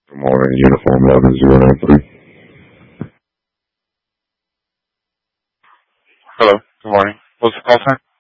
Good morning, Uniform 11093. Hello, good morning. What's the call sign?